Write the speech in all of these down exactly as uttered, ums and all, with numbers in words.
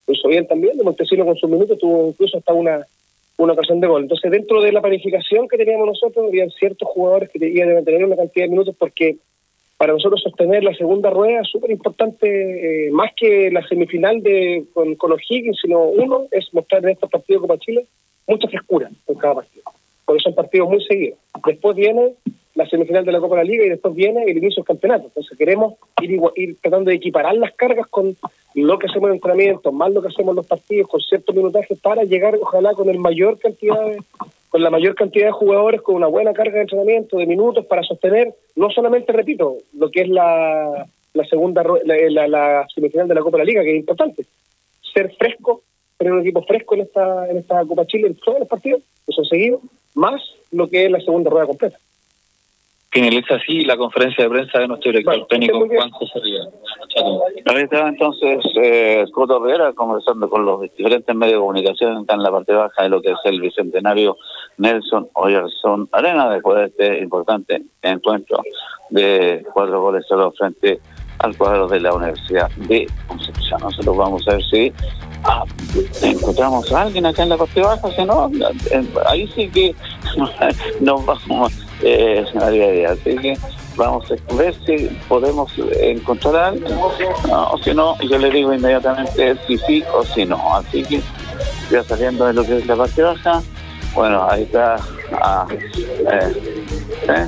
lo hizo bien también, de Montesino con sus minutos tuvo incluso hasta una, una ocasión de gol. Entonces, dentro de la planificación que teníamos nosotros, había ciertos jugadores que debían tener una cantidad de minutos porque para nosotros sostener la segunda rueda es súper importante, eh, más que la semifinal de con, con O'Higgins, sino uno, es mostrar en estos partidos Copa Chile mucha frescura en cada partido, porque son partidos muy seguidos. Después viene la semifinal de la Copa de la Liga y después viene el inicio del campeonato. Entonces queremos ir, igual, ir tratando de equiparar las cargas con lo que hacemos en entrenamientos, más lo que hacemos en los partidos, con ciertos minutajes, para llegar, ojalá, con el mayor cantidad de, con la mayor cantidad de jugadores, con una buena carga de entrenamiento, de minutos, para sostener, no solamente, repito, lo que es la, la segunda, la, la, la semifinal de la Copa de la Liga, que es importante, ser fresco, tener un equipo fresco en esta, en esta Copa Chile, en todos los partidos, que son seguidos, más lo que es la segunda rueda completa. Finaliza así la conferencia de prensa de nuestro director bueno, técnico, Juan José Rivera. Ahí estaba entonces eh, Coto Rivera conversando con los diferentes medios de comunicación, está en la parte baja de lo que es el bicentenario Nelson Oyarzábal Arena, después de este importante encuentro de cuatro goles solo frente al cuadro de la Universidad de Concepción. Nosotros vamos a ver si ah, encontramos a alguien acá en la parte baja, si no, ahí sí que nos vamos eh, así que vamos a ver si podemos encontrar a alguien, no, o si no, yo le digo inmediatamente si sí o si no. Así que ya saliendo de lo que es la parte baja, bueno, ahí está ah, eh, ¿eh?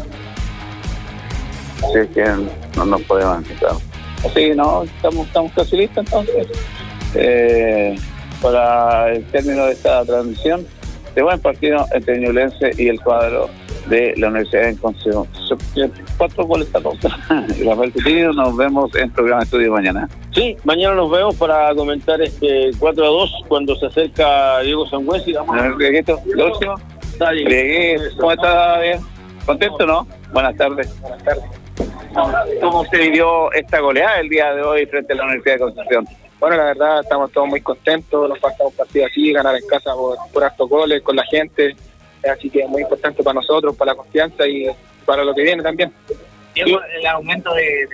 Así que no nos podemos encontrar. Así que no, estamos, estamos casi listos entonces eh, para el término de esta transmisión de buen partido entre Ñublense y el cuadro de la Universidad de Concepción. Cuatro goles a dos. Rafael Coutinho, nos vemos en programa Estudio mañana. Sí, mañana nos vemos para comentar este cuatro a dos cuando se acerca Diego Sangüesa. A ver, Dieguito, lo último. Dieguito, ¿cómo está? Bien. ¿Contento, no? Buenas tardes. Buenas tardes. ¿Cómo usted vivió esta goleada el día de hoy frente a la Universidad de Concepción? Bueno, la verdad, estamos todos muy contentos, nos falta un partido así, ganar en casa por, por hartos goles con la gente, así que es muy importante para nosotros, para la confianza y para lo que viene también. Diego, el aumento de, de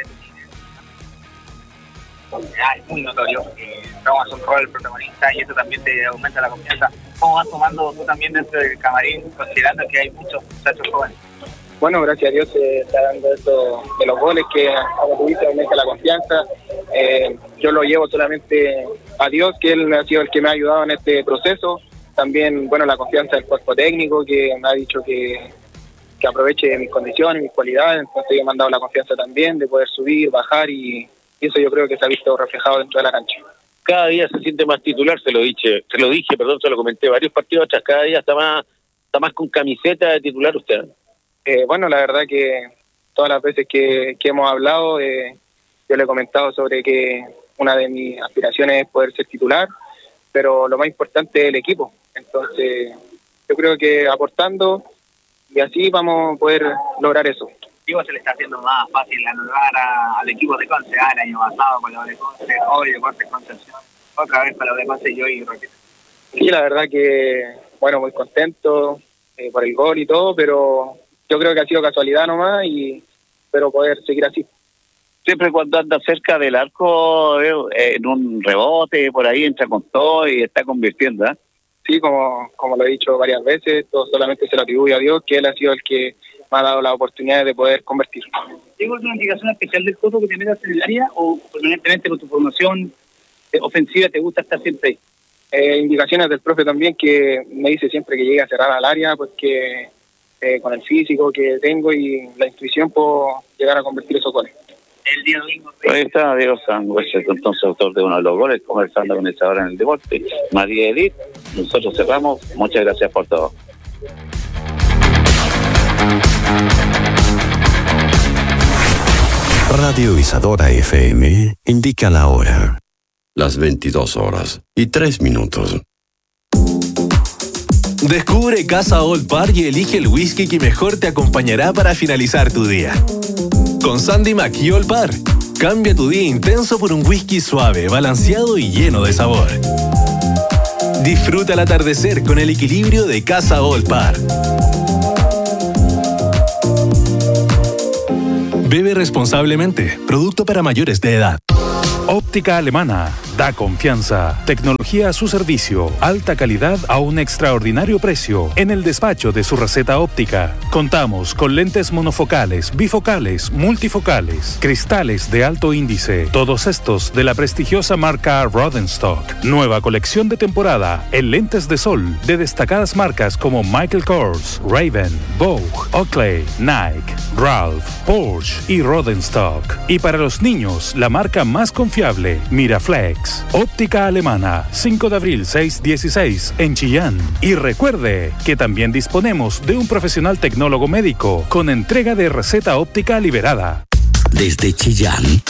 es muy notorio, eh, tomas un rol protagonista y eso también te aumenta la confianza. ¿Cómo vas tomando tú también dentro del camarín, considerando que hay muchos muchachos jóvenes? Bueno, gracias a Dios se está dando esto de los goles que tuviste, aumenta la confianza. Eh, yo lo llevo solamente a Dios, que Él ha sido el que me ha ayudado en este proceso. También, bueno, la confianza del cuerpo técnico, que me ha dicho que, que aproveche mis condiciones, mis cualidades. Entonces yo me han dado la confianza también de poder subir, bajar y, y eso yo creo que se ha visto reflejado dentro de la cancha. Cada día se siente más titular, se lo dije, se lo dije, perdón, se lo comenté varios partidos atrás, cada día está más, está más con camiseta de titular usted. Eh, bueno, la verdad que todas las veces que, que hemos hablado, eh, yo le he comentado sobre que una de mis aspiraciones es poder ser titular, pero lo más importante es el equipo. Entonces, yo creo que aportando y así vamos a poder lograr eso. Digo, se le está haciendo más fácil anular a, al equipo de Conce, ah, el año pasado con los de Conce, hoy Deportes Concepción, otra vez para los de Conce y hoy repito. Sí, la verdad que, bueno, muy contento eh, por el gol y todo, pero yo creo que ha sido casualidad nomás, y pero poder seguir así. Siempre cuando anda cerca del arco, eh, en un rebote, por ahí entra con todo y está convirtiendo, ¿eh? Sí, como, como lo he dicho varias veces, todo solamente se lo atribuye a Dios, que Él ha sido el que me ha dado la oportunidad de poder convertir. ¿Tengo alguna indicación especial del Coto que te metas en el área o permanentemente con tu formación ofensiva te gusta estar siempre ahí? Eh, indicaciones del profe también, que me dice siempre que llegue a cerrar al área, pues que eh, con el físico que tengo y la intuición puedo llegar a convertir esos goles. El día domingo. Ahí está Diego Sangüesa, entonces autor de uno de los goles, conversando con esta hora en el deporte. María Edith, nosotros cerramos. Muchas gracias por todo. Radio Isadora F M indica la hora. Las veintidós horas y tres minutos. Descubre Casa Old Par y elige el whisky que mejor te acompañará para finalizar tu día. Con Sandy Mac y Old Par, cambia tu día intenso por un whisky suave, balanceado y lleno de sabor. Disfruta el atardecer con el equilibrio de Casa Old Par. Bebe responsablemente. Producto para mayores de edad. Óptica Alemana. da confianza. Tecnología a su servicio, alta calidad a un extraordinario precio. En el despacho de su receta óptica, contamos con lentes monofocales, bifocales, multifocales, cristales de alto índice, todos estos de la prestigiosa marca Rodenstock. Nueva colección de temporada en lentes de sol de destacadas marcas como Michael Kors, Ray-Ban, Vogue, Oakley, Nike, Ralph, Porsche y Rodenstock. Y para los niños, la marca más confiable, Miraflex. Óptica Alemana, cinco de abril seiscientos dieciséis en Chillán. Y recuerde que también disponemos de un profesional tecnólogo médico con entrega de receta óptica liberada. Desde Chillán